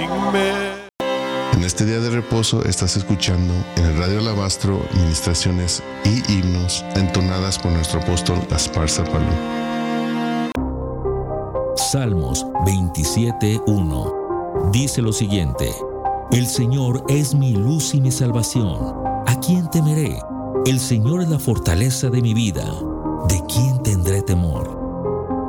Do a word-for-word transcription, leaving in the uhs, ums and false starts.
En este día de reposo estás escuchando en el Radio Alabastro ministraciones y himnos entonadas por nuestro apóstol Gaspar Zapalú. Salmos veintisiete uno dice lo siguiente: El Señor es mi luz y mi salvación. ¿A quién temeré? El Señor es la fortaleza de mi vida. ¿De quién tendré temor?